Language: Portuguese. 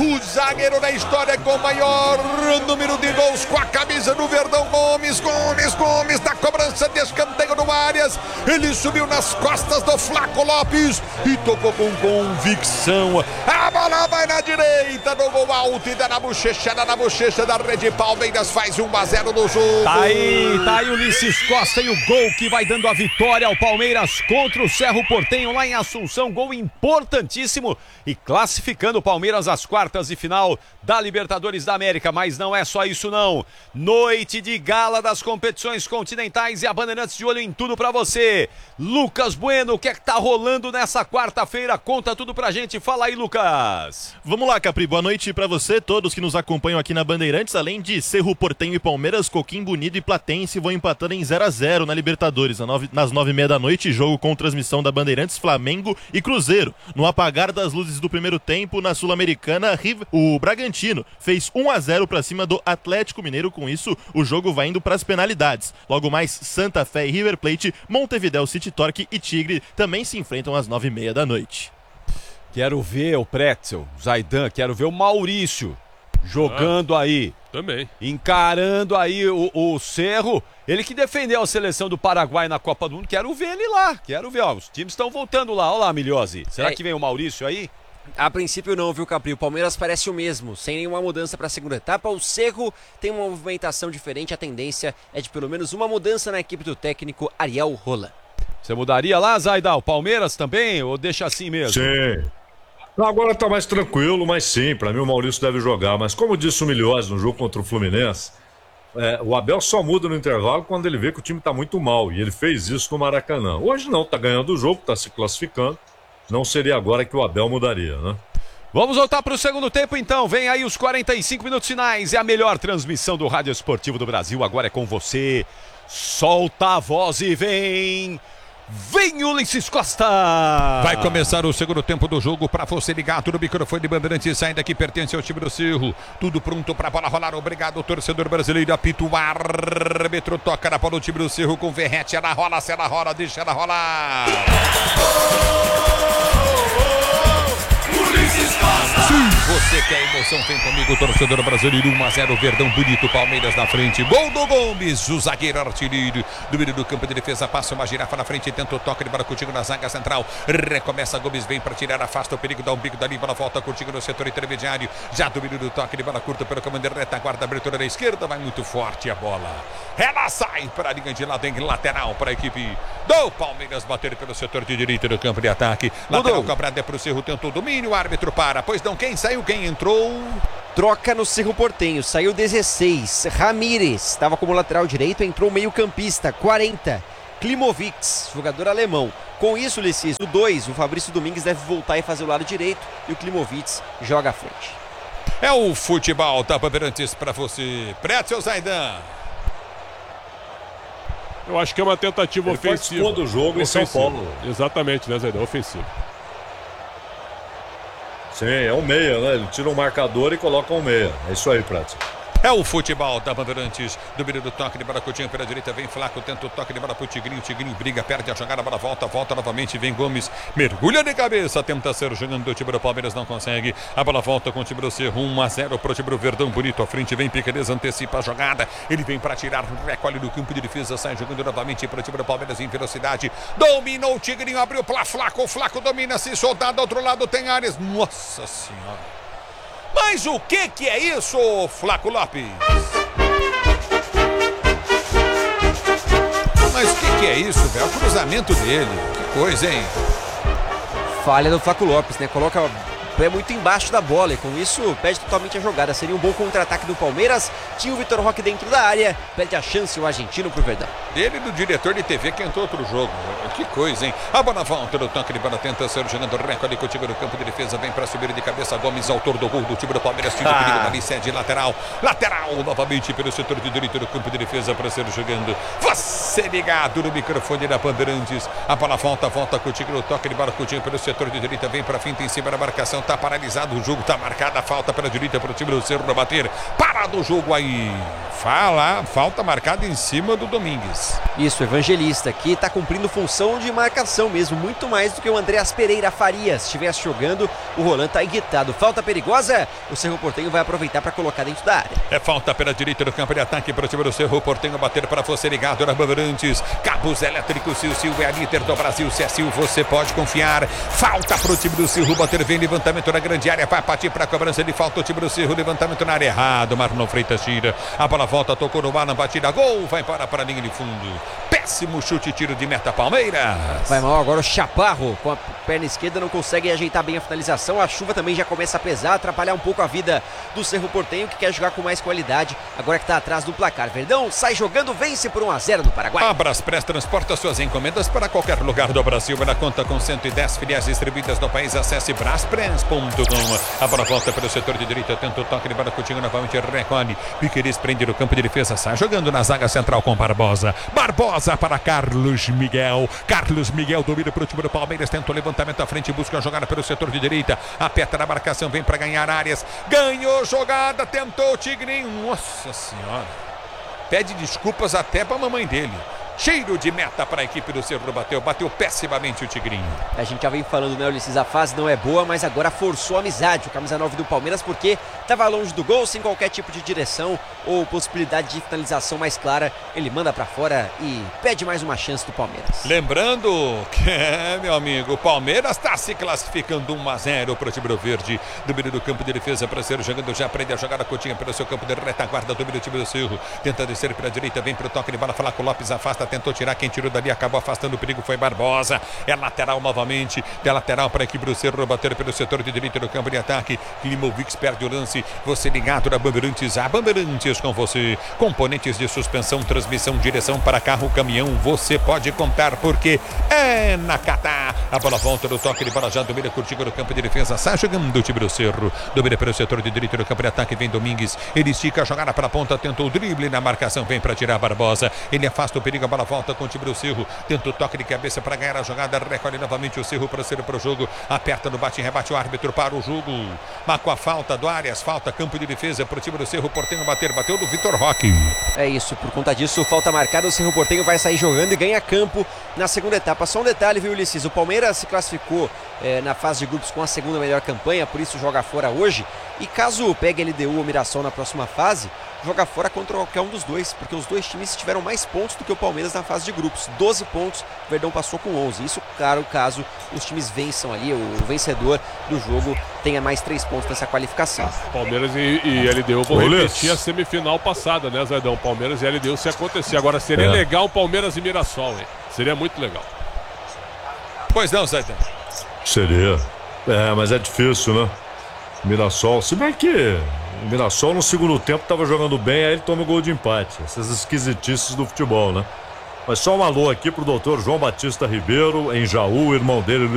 o zagueiro da história com o maior número de gols com a camisa do Verdão, Gomes, da cobrança de escanteio do Arias. Ele subiu nas costas do Flaco Lopes e tocou com convicção. A bola vai na direita do gol alto e dá na bochecha da rede. Palmeiras faz 1-0 no jogo. Tá aí o Ulisses Costa e o gol que vai dando a vitória ao Palmeiras contra o Cerro Porteño lá em Assunção. Gol importantíssimo e classificando o Palmeiras às quartas de final da Libertadores da América. Mas não é só isso não. Noite de gala das competições continentais e a Bandeirantes de olho em tudo pra você. Lucas Bueno, o que é que tá rolando nessa quarta-feira? Conta tudo pra gente. Fala aí, Lucas. Vamos lá, Capri. Boa noite pra você, todos que nos acompanham aqui na Bandeirantes. Além de Cerro Porteño e Palmeiras, Coquimbo Unido e Platense vão empatando em 0-0 na Libertadores. Nas 9h30 da noite, jogo com transmissão da Bandeirantes, Flamengo e Cruzeiro. No apagar das luzes do primeiro tempo, na Sul-Americana, o Bragantino fez 1-0 pra cima do Atlético Mineiro. Com isso, o jogo vai indo pras penalidades. Logo mais, Santa Fé e River Plate, Montevidéu City Torque e Tigre também se enfrentam às 9h30 da noite. Quero ver o Pretzel, Zaidan, quero ver o Maurício jogando aí. Também. Encarando aí o Cerro. Ele que defendeu a seleção do Paraguai na Copa do Mundo. Quero ver ele lá. Quero ver, ó. Os times estão voltando lá. Olha lá, Milhose. Será que vem o Maurício aí? A princípio não, viu, Capri? O Palmeiras parece o mesmo, sem nenhuma mudança para a segunda etapa. O Cerro tem uma movimentação diferente. A tendência é de pelo menos uma mudança na equipe do técnico Ariel Roland. Você mudaria lá, Zaidan? O Palmeiras também? Ou deixa assim mesmo? Sim. Agora tá mais tranquilo, mas sim, pra mim o Maurício deve jogar. Mas como disse o Milhose no jogo contra o Fluminense, o Abel só muda no intervalo quando ele vê que o time tá muito mal. E ele fez isso no Maracanã. Hoje não, tá ganhando o jogo, tá se classificando. Não seria agora que o Abel mudaria, né? Vamos voltar para o segundo tempo então, vem aí os 45 minutos finais, é a melhor transmissão do Rádio Esportivo do Brasil, agora é com você, solta a voz e vem Ulisses Costa! Vai começar o segundo tempo do jogo para você ligado no microfone de Bandeirantes, saindo aqui, pertence ao time do Cerro, tudo pronto para a bola rolar, obrigado torcedor brasileiro, apita o árbitro, toca na bola do time do Cerro com Verrete, ela rola, deixa ela rolar! Ulisses Costa! Sim, você quer emoção, vem comigo, torcedor brasileiro, 1-0, Verdão bonito, Palmeiras na frente, gol do Gomes, o zagueiro artilheiro do meio do campo de defesa, passa uma girafa na frente, tenta o toque de bola contigo na zaga central, recomeça, Gomes vem para tirar, afasta o perigo, dá um bico dali, bola volta contigo no setor intermediário, já domina do toque de bola curta pelo comando de retaguarda, abertura da esquerda, vai muito forte a bola, ela sai para a linha de lado, em lateral para a equipe do Palmeiras, bater pelo setor de direita do campo de ataque, lateral cobrada é para o Cerro, tentou o domínio, o árbitro para, pois não, quem saiu, quem entrou? Troca no Cerro Porteño, saiu 16, Ramírez, estava como lateral direito, entrou meio campista, 40, Klimovic, jogador alemão. Com isso, Ulisses, o 2, o Fabrício Domingues deve voltar e fazer o lado direito e o Klimovic joga à frente. É o futebol da Bandeirantes para você, Pretzel Zaidan. Eu acho que é uma tentativa ele ofensiva. Participou do jogo em São Paulo. Exatamente, né, Zaidan? Ofensivo. Sim, é um meia, né? Ele tira um marcador e coloca um meia. É isso aí, Prato. É o futebol da Bandeirantes, domínio do toque de bola, Coutinho pela direita, vem Flaco, tenta o toque de bola pro Tigrinho, Tigrinho briga, perde a jogada, a bola volta novamente, vem Gomes, mergulha de cabeça, tenta ser jogando do time do Palmeiras, não consegue, a bola volta com o time do Cerro, 1-0 pro time do Verdão, bonito à frente, vem Piqueires, antecipa a jogada, ele vem para tirar, recolhe do campo de defesa, sai jogando novamente pro time do Palmeiras em velocidade, dominou o Tigrinho, abriu para Flaco, Flaco domina, se soltar do outro lado tem Arias, nossa senhora. Mas o que é isso, Flaco Lopes? Mas o que é isso, velho? O cruzamento dele. Que coisa, hein? Falha do Flaco Lopes, né? Coloca o pé muito embaixo da bola e com isso perde totalmente a jogada. Seria um bom contra-ataque do Palmeiras. Tinha o Vitor Roque dentro da área. Perde a chance o argentino pro Verdão. Ele do diretor de TV que entrou outro jogo. Que coisa, hein? A bola volta do tanque de bola, tenta ser jogando recorde contigo no campo de defesa. Vem para subir de cabeça Gomes, autor do gol do time do Palmeiras. Tira o perigo ali, cede lateral. Lateral novamente pelo setor de direito do campo de defesa para ser jogando. Você ligado no microfone da Bandeirantes. A bola volta contigo no toque de bola contigo pelo setor de direita. Vem para finta em cima da marcação. Tá paralisado o jogo, tá marcada a falta pela direita para o time do Cerro bater. Para fora do jogo aí. Falta marcada em cima do Domingues. Isso, Evangelista, que está cumprindo função de marcação mesmo, muito mais do que o Andreas Pereira faria. Se estivesse jogando, o Roland está irritado. Falta perigosa, o Cerro Porteño vai aproveitar para colocar dentro da área. É falta pela direita do campo de ataque para o time do Cerro Porteño, bater para você ligado na Bandeirantes. Cabos elétricos, Silvio é a líder do Brasil. Se é Silvio, você pode confiar. Falta para o time do Cerro, bater, vem levantamento na grande área, vai partir para a cobrança de falta o time do Cerro, levantamento na área errado. Marlon Freitas tira, a bola volta, tocou no Alan, batida, gol, vai para a linha de fundo. Péssimo chute, tiro de meta, Palmeiras. Vai mal agora o Chaparro, com a perna esquerda não consegue ajeitar bem a finalização. A chuva também já começa a pesar, atrapalhar um pouco a vida do Cerro Porteño, que quer jogar com mais qualidade, agora que está atrás do placar. Verdão sai jogando, vence por 1-0 no Paraguai. A Braspress transporta suas encomendas para qualquer lugar do Brasil. Ela conta com 110 filiais distribuídas no país. Acesse braspress.com. A bola volta pelo setor de direita, tenta o toque de bola, Coutinho novamente recolhe. Piqueires prende no campo de defesa, sai jogando na zaga central com Barbosa. Barbosa para Carlos Miguel. Carlos Miguel domina para o time do Palmeiras, tenta o levantamento à frente, busca a jogada pelo setor de direita. Aperta na marcação, vem para ganhar áreas. Ganhou jogada, tentou o Tigrinho. Nossa Senhora. Pede desculpas até para a mamãe dele. Cheiro de meta para a equipe do Cerro, bateu pessimamente o Tigrinho. A gente já vem falando, né, Ulisses, a fase não é boa, mas agora forçou a amizade, o camisa 9 do Palmeiras, porque estava longe do gol, sem qualquer tipo de direção ou possibilidade de finalização mais clara. Ele manda para fora e pede mais uma chance do Palmeiras. Lembrando que, meu amigo, o Palmeiras está se classificando 1-0 para o time do Verde. Domínio do campo de defesa para ser jogando, já aprende a jogada, Coutinho pelo seu campo de retaguarda, domínio do time do Cerro, tenta descer para a direita, vem para o toque de bola, falar com o Lopes, afasta, tentou tirar, quem tirou dali acabou afastando o perigo, foi Barbosa. É lateral novamente, é lateral para a equipe do Cerro, bater pelo setor de direita do campo de ataque. Klimovic perde o lance, você ligado na Bandeirantes, a Bandeirantes com você. Componentes de suspensão, transmissão, direção para carro, caminhão, você pode contar porque é na Catar. A bola volta do toque de bola, já domina Coutinho no campo de defesa, sai jogando o time do Cerro, domina pelo setor de direita do campo de ataque, vem Domingues, ele estica a jogada para a ponta, tentou o drible na marcação, vem para tirar Barbosa, ele afasta o perigo, a bola volta com o time do Cerro, tenta o toque de cabeça para ganhar a jogada, recolhe novamente o Cerro para ser para o jogo, aperta no bate e rebate, o árbitro para o jogo, marcou a falta do Arias, falta campo de defesa para o time do Cerro Porteño, bateu do Vitor Roque. É isso, por conta disso, falta marcada, o Cerro Porteño vai sair jogando e ganha campo na segunda etapa. Só um detalhe, viu, Ulisses, o Palmeiras se classificou na fase de grupos com a segunda melhor campanha, por isso joga fora hoje, e caso pegue LDU ou Mirassol na próxima fase, joga fora contra qualquer um dos dois, porque os dois times tiveram mais pontos do que o Palmeiras na fase de grupos, 12 pontos, o Verdão passou com 11, isso claro, caso os times vençam ali, o vencedor do jogo tenha mais 3 pontos nessa qualificação. Palmeiras e LDU vão repetir a semifinal passada, né, Zedão? Palmeiras e LDU se acontecer. Agora seria legal Palmeiras e Mirassol, hein? Seria muito legal. Pois não, Zedão? Seria. Mas é difícil, né? Mirassol, se bem que o Mirassol no segundo tempo estava jogando bem, aí ele toma o gol de empate. Essas esquisitices do futebol, né? Mas só um alô aqui pro doutor João Batista Ribeiro, em Jaú, irmão dele,